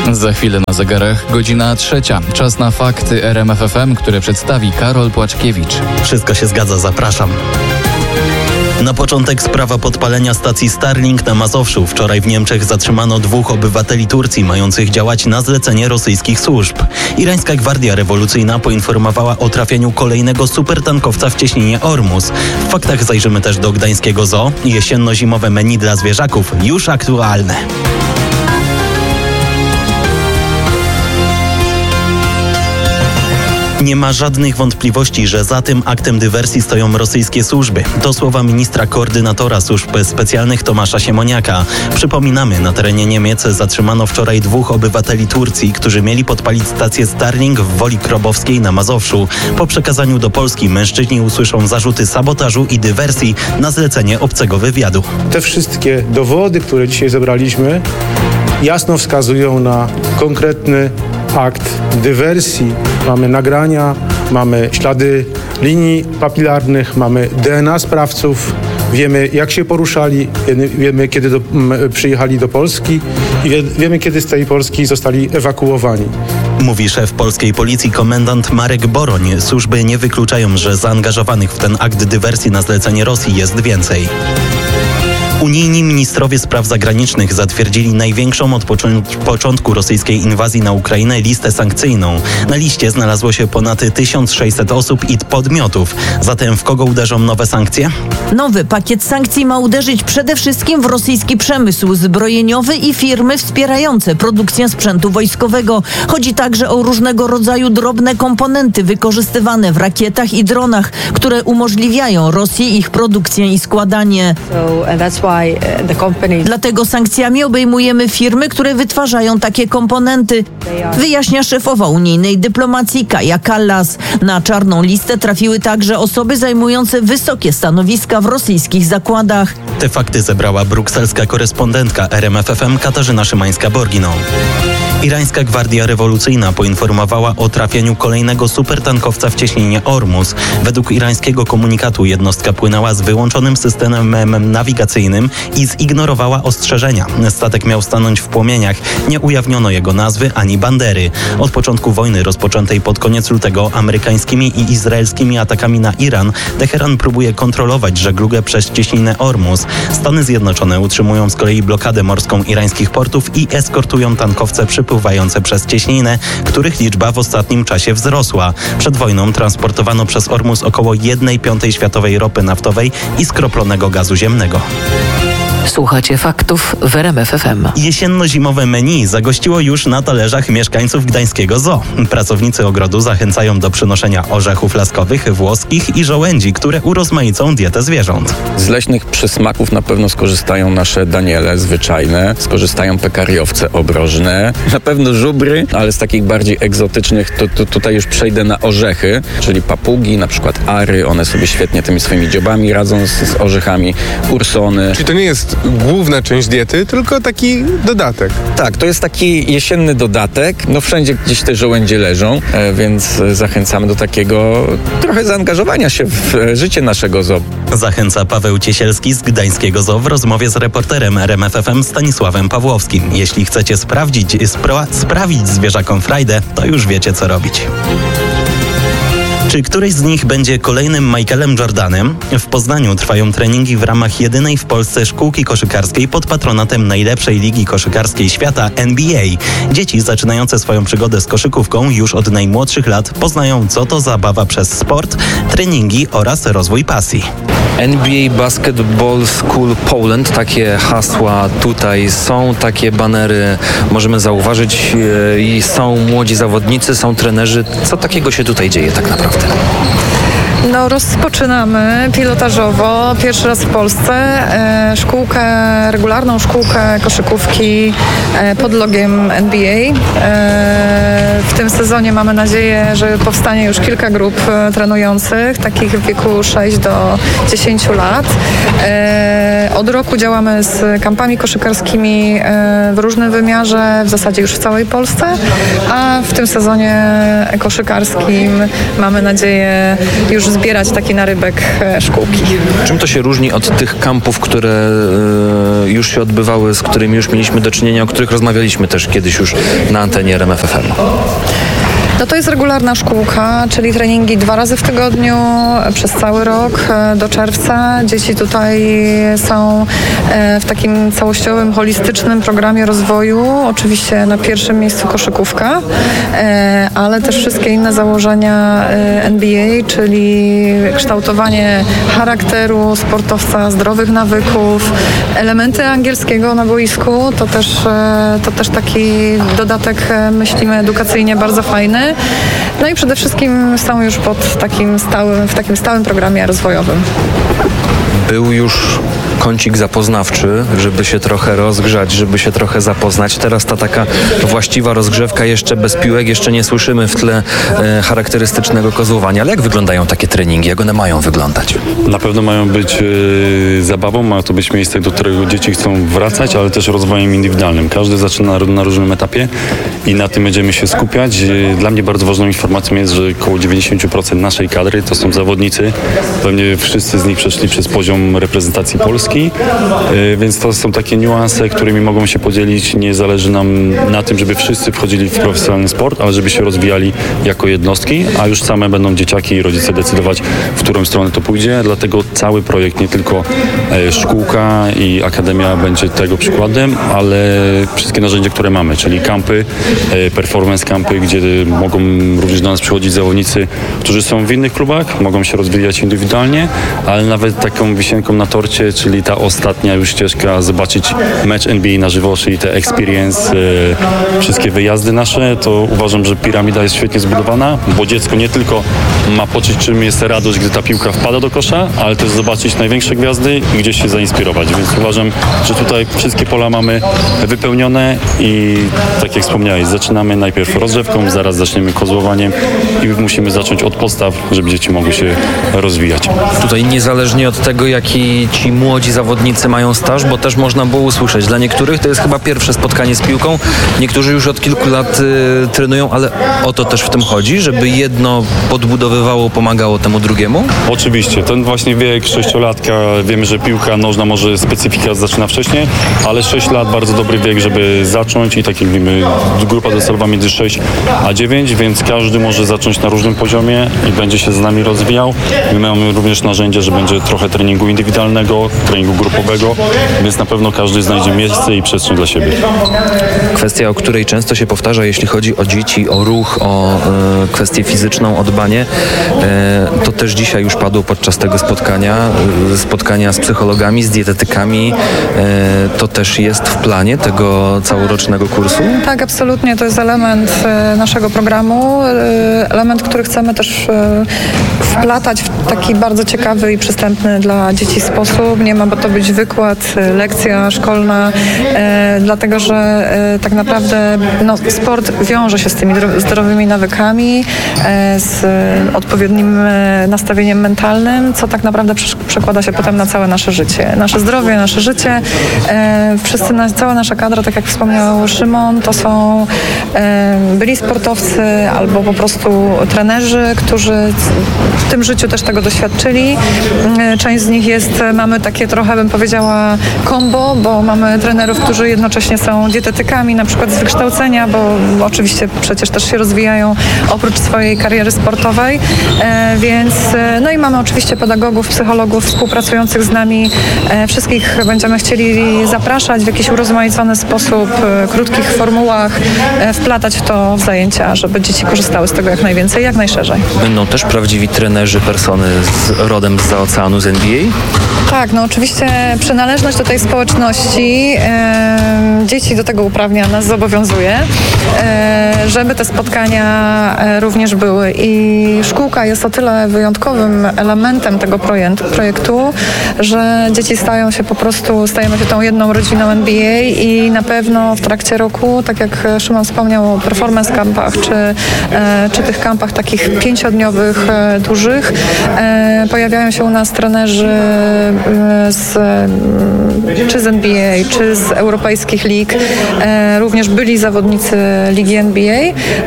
Za chwilę na zegarach godzina 3. Czas na fakty RMF FM, które przedstawi Karol Płaczkiewicz. Wszystko się zgadza, zapraszam. Na początek sprawa podpalenia stacji Starlink na Mazowszu. Wczoraj w Niemczech zatrzymano 2 obywateli Turcji mających działać na zlecenie rosyjskich służb. Irańska Gwardia Rewolucyjna poinformowała o trafieniu kolejnego supertankowca w cieśninie Ormus. W faktach zajrzymy też do gdańskiego zoo. Jesienno-zimowe menu dla zwierzaków już aktualne. Nie ma żadnych wątpliwości, że za tym aktem dywersji stoją rosyjskie służby. To słowa ministra koordynatora służb specjalnych Tomasza Siemoniaka. Przypominamy, na terenie Niemiec zatrzymano wczoraj 2 obywateli Turcji, którzy mieli podpalić stację Starlink w Woli Krobowskiej na Mazowszu. Po przekazaniu do Polski mężczyźni usłyszą zarzuty sabotażu i dywersji na zlecenie obcego wywiadu. Te wszystkie dowody, które dzisiaj zebraliśmy, jasno wskazują na konkretny akt dywersji. Mamy nagrania, mamy ślady linii papilarnych, mamy DNA sprawców, wiemy jak się poruszali, wiemy kiedy przyjechali do Polski i wiemy kiedy z tej Polski zostali ewakuowani. Mówi szef polskiej policji komendant Marek Boroń. Służby nie wykluczają, że zaangażowanych w ten akt dywersji na zlecenie Rosji jest więcej. Unijni ministrowie spraw zagranicznych zatwierdzili największą od początku rosyjskiej inwazji na Ukrainę listę sankcyjną. Na liście znalazło się ponad 1600 osób i podmiotów. Zatem w kogo uderzą nowe sankcje? Nowy pakiet sankcji ma uderzyć przede wszystkim w rosyjski przemysł zbrojeniowy i firmy wspierające produkcję sprzętu wojskowego. Chodzi także o różnego rodzaju drobne komponenty wykorzystywane w rakietach i dronach, które umożliwiają Rosji ich produkcję i składanie. Dlatego sankcjami obejmujemy firmy, które wytwarzają takie komponenty, wyjaśnia szefowa unijnej dyplomacji Kaja Kallas. Na czarną listę trafiły także osoby zajmujące wysokie stanowiska w rosyjskich zakładach. Te fakty zebrała brukselska korespondentka RMF FM Katarzyna Szymańska-Borginą. Irańska Gwardia Rewolucyjna poinformowała o trafieniu kolejnego supertankowca w cieśninie Ormus. Według irańskiego komunikatu jednostka płynęła z wyłączonym systemem nawigacyjnym i zignorowała ostrzeżenia. Statek miał stanąć w płomieniach. Nie ujawniono jego nazwy ani bandery. Od początku wojny rozpoczętej pod koniec lutego amerykańskimi i izraelskimi atakami na Iran, Teheran próbuje kontrolować żeglugę przez cieśninę Ormus. Stany Zjednoczone utrzymują z kolei blokadę morską irańskich portów i eskortują tankowce przypływające przez cieśninę, których liczba w ostatnim czasie wzrosła. Przed wojną transportowano przez Ormus około 1/5 światowej ropy naftowej i skroplonego gazu ziemnego. Słuchacie faktów w RMF FM. Jesienno-zimowe menu zagościło już na talerzach mieszkańców gdańskiego zoo. Pracownicy ogrodu zachęcają do przynoszenia orzechów laskowych, włoskich i żołędzi, które urozmaicą dietę zwierząt. Z leśnych przysmaków na pewno skorzystają nasze daniele zwyczajne, skorzystają pekariowce obrożne, na pewno żubry, ale z takich bardziej egzotycznych to tutaj już przejdę na orzechy, czyli papugi, na przykład ary, one sobie świetnie tymi swoimi dziobami radzą z orzechami, ursony. Czyli to nie jest główna część diety, tylko taki dodatek. Tak, to jest taki jesienny dodatek. No wszędzie gdzieś te żołędzie leżą, więc zachęcamy do takiego trochę zaangażowania się w życie naszego zoo. Zachęca Paweł Ciesielski z gdańskiego zoo w rozmowie z reporterem RMF FM Stanisławem Pawłowskim. Jeśli chcecie sprawić zwierzakom frajdę, to już wiecie co robić. Czy któryś z nich będzie kolejnym Michaelem Jordanem? W Poznaniu trwają treningi w ramach jedynej w Polsce szkółki koszykarskiej pod patronatem najlepszej ligi koszykarskiej świata NBA. Dzieci zaczynające swoją przygodę z koszykówką już od najmłodszych lat poznają, co to zabawa przez sport, treningi oraz rozwój pasji. NBA Basketball School Poland, takie hasła tutaj są, takie banery możemy zauważyć i są młodzi zawodnicy, są trenerzy. Co takiego się tutaj dzieje tak naprawdę? No, rozpoczynamy pilotażowo, pierwszy raz w Polsce, regularną szkółkę koszykówki pod logiem NBA. W tym sezonie mamy nadzieję, że powstanie już kilka grup trenujących, takich w wieku 6 do 10 lat. Od roku działamy z kampami koszykarskimi w różnym wymiarze, w zasadzie już w całej Polsce, a w tym sezonie koszykarskim mamy nadzieję już już zbierać taki narybek szkółki. Czym to się różni od tych kampów, które już się odbywały, z którymi już mieliśmy do czynienia, o których rozmawialiśmy też kiedyś już na antenie RMF FM? No to jest regularna szkółka, czyli treningi 2 razy w tygodniu przez cały rok do czerwca. Dzieci tutaj są w takim całościowym, holistycznym programie rozwoju. Oczywiście na pierwszym miejscu koszykówka, ale też wszystkie inne założenia NBA, czyli kształtowanie charakteru sportowca, zdrowych nawyków, elementy angielskiego na boisku. To też taki dodatek, myślimy, edukacyjnie bardzo fajny. No i przede wszystkim są już w takim stałym programie rozwojowym. Był już kącik zapoznawczy, żeby się trochę rozgrzać, żeby się trochę zapoznać. Teraz ta taka właściwa rozgrzewka, jeszcze bez piłek, jeszcze nie słyszymy w tle charakterystycznego kozłowania. Ale jak wyglądają takie treningi? Jak one mają wyglądać? Na pewno mają być zabawą, ma to być miejsce, do którego dzieci chcą wracać, ale też rozwojem indywidualnym. Każdy zaczyna na różnym etapie i na tym będziemy się skupiać. Dla mnie bardzo ważną informacją jest, że około 90% naszej kadry to są zawodnicy. Pewnie wszyscy z nich przeszli przez poziom reprezentacji Polski, więc to są takie niuanse, którymi mogą się podzielić. Nie zależy nam na tym, żeby wszyscy wchodzili w profesjonalny sport, ale żeby się rozwijali jako jednostki, a już same będą dzieciaki i rodzice decydować, w którą stronę to pójdzie. Dlatego cały projekt, nie tylko szkółka i akademia będzie tego przykładem, ale wszystkie narzędzia, które mamy, czyli kampy, performance kampy, gdzie mogą również do nas przychodzić zawodnicy, którzy są w innych klubach, mogą się rozwijać indywidualnie, ale nawet taką wisienką na torcie, czyli ta ostatnia już ścieżka, zobaczyć mecz NBA na żywo, czyli te experience, wszystkie wyjazdy nasze, to uważam, że piramida jest świetnie zbudowana, bo dziecko nie tylko ma poczuć, czym jest radość, gdy ta piłka wpada do kosza, ale też zobaczyć największe gwiazdy i gdzieś się zainspirować, więc uważam, że tutaj wszystkie pola mamy wypełnione i tak jak wspomniałeś, zaczynamy najpierw rozgrzewką, zaraz zaczniemy kozłowaniem i musimy zacząć od podstaw, żeby dzieci mogły się rozwijać. Tutaj niezależnie od tego, jaki ci młodzi zawodnicy mają staż, bo też można było usłyszeć, dla niektórych to jest chyba pierwsze spotkanie z piłką, niektórzy już od kilku lat trenują, ale o to też w tym chodzi, żeby jedno podbudowywało, pomagało temu drugiemu? Oczywiście, ten właśnie wiek 6-latka, wiemy, że piłka nożna może specyfika zaczyna wcześniej, ale 6 lat bardzo dobry wiek, żeby zacząć i tak jak mówimy, grupa docelowa między 6 a 9, więc każdy może zacząć na różnym poziomie i będzie się z nami rozwijał. My mamy również narzędzia, że będzie trochę treningu indywidualnego, treningu grupowego, więc na pewno każdy znajdzie miejsce i przestrzeń dla siebie. Kwestia, o której często się powtarza, jeśli chodzi o dzieci, o ruch, o kwestię fizyczną, o dbanie, to też dzisiaj już padło podczas tego spotkania z psychologami, z dietetykami. To też jest w planie tego całorocznego kursu? Tak, absolutnie. To jest element naszego programu, element, który chcemy też wplatać w taki bardzo ciekawy i przystępny dla dzieci sposób. Nie ma to być wykład, lekcja szkolna, dlatego że tak naprawdę sport wiąże się z tymi zdrowymi nawykami, z odpowiednim nastawieniem mentalnym, co tak naprawdę przekłada się potem na całe nasze życie. Nasze zdrowie, nasze życie. Cała nasza kadra, tak jak wspomniał Szymon, to są byli sportowcy albo po prostu trenerzy, którzy w tym życiu też tego doświadczyli. Część z nich mamy takie trochę, bym powiedziała, kombo, bo mamy trenerów, którzy jednocześnie są dietetykami, na przykład z wykształcenia, bo oczywiście przecież też się rozwijają oprócz swojej kariery sportowej, więc no i mamy oczywiście pedagogów, psychologów współpracujących z nami. Wszystkich będziemy chcieli zapraszać w jakiś urozmaicony sposób, krótkich formułach, wplatać w to w zajęcia, żeby dzieci korzystały z tego jak najwięcej, jak najszerzej. Będą też prawdziwi trenerzy, persony rodem zza oceanu, z NBA? Tak, no oczywiście przynależność do tej społeczności dzieci do tego uprawnia, nas zobowiązuje, żeby te spotkania również były. I szkółka jest o tyle wyjątkowym elementem tego projektu, że dzieci stajemy się tą jedną rodziną NBA i na pewno w trakcie roku, tak jak Szymon wspomniał o performance campach, czy tych kampach takich 5-dniowych, dużych, pojawiają się u nas trenerzy czy z NBA, czy z europejskich lig, również byli zawodnicy ligi NBA.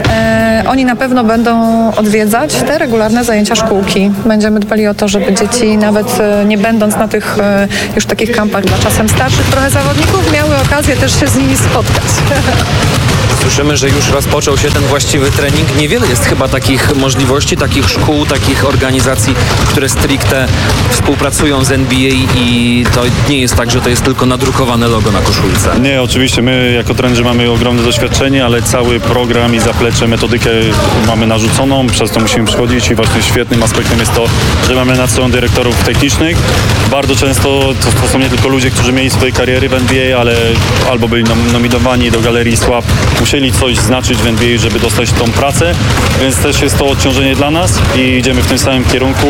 Oni na pewno będą odwiedzać te regularne zajęcia szkółki. Będziemy dbali o to, żeby dzieci, nawet nie będąc na tych już takich kampach dla czasem starszych trochę zawodników, miały okazję też się z nimi spotkać. Słyszymy, że już rozpoczął się ten właściwy trening. Niewiele jest chyba takich możliwości, takich szkół, takich organizacji, które stricte współpracują z NBA i to nie jest tak, że to jest tylko nadrukowane logo na koszulce. Nie, oczywiście my jako trenerzy mamy ogromne doświadczenie, ale cały program i zaplecze, metodykę mamy narzuconą, przez to musimy przychodzić i właśnie świetnym aspektem jest to, że mamy nad sobą dyrektorów technicznych. Bardzo często to są nie tylko ludzie, którzy mieli swoje kariery w NBA, ale albo byli nominowani do Galerii Sław, musieli coś znaczyć w NBA, żeby dostać tą pracę, więc też jest to odciążenie dla nas i idziemy w tym samym kierunku.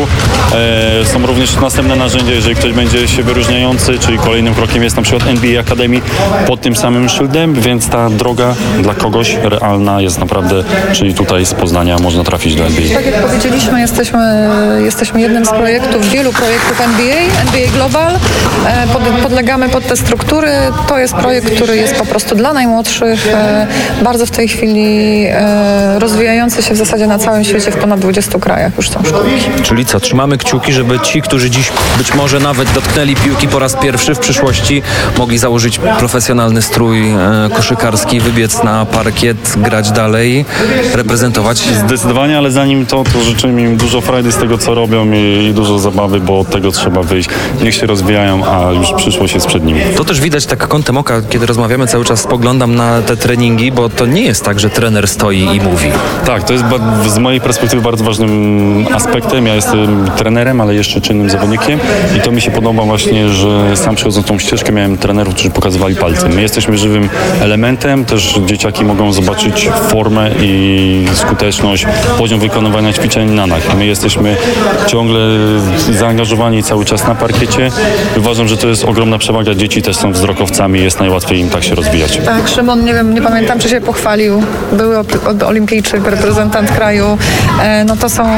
Są również następne narzędzia, jeżeli ktoś będzie się wyróżniający, czyli kolejnym krokiem jest na przykład NBA Academy pod tym samym szyldem, więc ta droga dla kogoś realna jest naprawdę, czyli tutaj z Poznania można trafić do NBA. Tak jak powiedzieliśmy, jesteśmy jednym z projektów, wielu projektów NBA Global. Podlegamy pod te struktury. To jest projekt, który jest po prostu dla najmłodszych, bardzo w tej chwili rozwijający się w zasadzie na całym świecie, w ponad 20 krajach już są szkoły. Czyli co, trzymamy kciuki, żeby ci, którzy dziś być może nawet dotknęli piłki po raz pierwszy w przyszłości, mogli założyć profesjonalny strój koszykarski, wybiec na parkiet, grać dalej, reprezentować. Zdecydowanie, ale zanim to życzymy im dużo frajdy z tego, co robią i dużo zabawy, bo od tego trzeba wyjść. Niech się rozwijają, a już przyszłość jest przed nimi. To też widać tak kątem oka, kiedy rozmawiamy, cały czas spoglądam na te treningi, bo to nie jest tak, że trener stoi i mówi. Tak, to jest z mojej perspektywy bardzo ważnym aspektem. Ja jestem trenerem, ale jeszcze czynnym zawodnikiem i to mi się podoba właśnie, że sam przechodząc tą ścieżkę miałem trenerów, którzy pokazywali palcem. My jesteśmy żywym elementem, też dzieciaki mogą zobaczyć formę i skuteczność, poziom wykonywania ćwiczeń na nach. My jesteśmy ciągle zaangażowani cały czas na parkiecie. Uważam, że to jest ogromna przewaga. Dzieci też są wzrokowcami, jest najłatwiej im tak się rozwijać. Tak, Szymon, nie pamiętam, czy się pochwalił. Były olimpijczyk, reprezentant kraju. No to są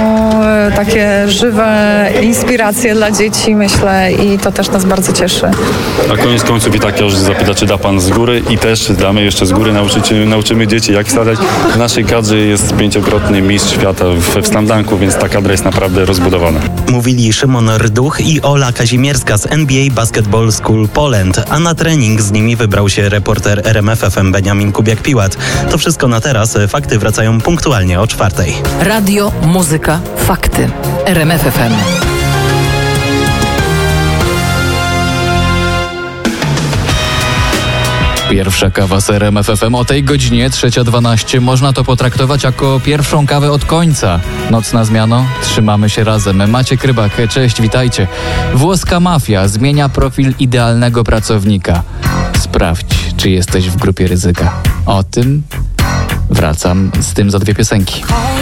takie żywe inspiracje dla dzieci, myślę, i to też nas bardzo cieszy. A koniec końców i tak już zapyta, czy da pan z góry i też damy jeszcze z góry, nauczymy dzieci, jak stawiać. W naszej kadrze jest 5-krotny mistrz świata we slamdanku, więc ta kadra jest naprawdę rozbudowana. Mówili Szymon Rduch i Ola Kazimierska z NBA Basketball School Poland, a na trening z nimi wybrał się reporter RMF FM Beniamin Kubiak-Piłat. To wszystko na teraz. Fakty wracają punktualnie o 4:00. Radio, muzyka, fakty. RMF FM. Pierwsza kawa z RMF FM o tej godzinie 3:12. Można to potraktować jako pierwszą kawę od końca. Nocna zmiano, trzymamy się razem. Maciek Rybak, cześć, witajcie. Włoska mafia zmienia profil idealnego pracownika. Sprawdź, czy jesteś w grupie ryzyka. O tym wracam z tym za 2 piosenki.